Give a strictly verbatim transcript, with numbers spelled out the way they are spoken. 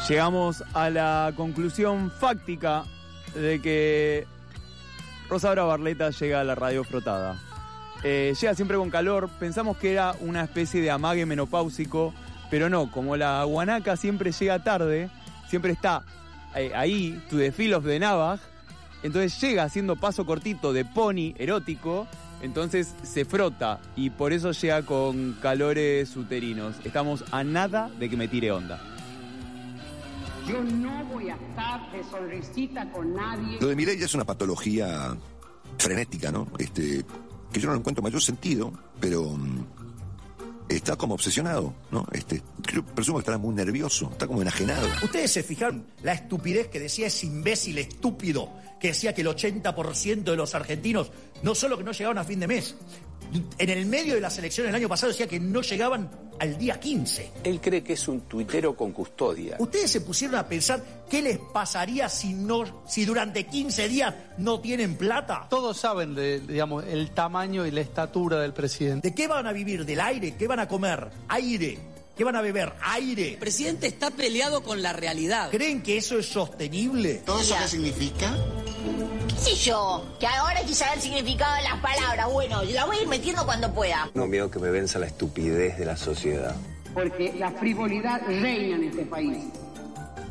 Llegamos a la conclusión fáctica de que Rosaura Barletta llega a la radio frotada. Eh, llega siempre con calor, pensamos que era una especie de amague menopáusico, pero no, como la guanaca siempre llega tarde, siempre está eh, ahí, to the feel of the Navaj, entonces llega haciendo paso cortito de pony erótico, entonces se frota y por eso llega con calores uterinos. Estamos a nada de que me tire onda. Yo no voy a estar de sonrisita con nadie. Lo de Milei es una patología frenética, ¿no? Este, que yo no lo encuentro mayor sentido, pero um, está como obsesionado, ¿no? Este, yo presumo que estará muy nervioso, está como enajenado. Ustedes se fijaron la estupidez que decía ese imbécil estúpido, que decía que el ochenta por ciento de los argentinos no solo que no llegaban a fin de mes, en el medio de las elecciones del año pasado decía que no llegaban al día quince. Él cree que es un tuitero con custodia. ¿Ustedes se pusieron a pensar qué les pasaría si no, si durante quince días no tienen plata? Todos saben de, digamos, el tamaño y la estatura del presidente. ¿De qué van a vivir? ¿Del aire? ¿Qué van a comer? Aire. ¿Qué van a beber? Aire. El presidente está peleado con la realidad. ¿Creen que eso es sostenible? ¿Todo eso qué significa? ¿Qué sé yo? Que ahora hay que saber el significado de las palabras. Bueno, la voy a ir metiendo cuando pueda. No miedo que me venza la estupidez de la sociedad. Porque la frivolidad reina en este país.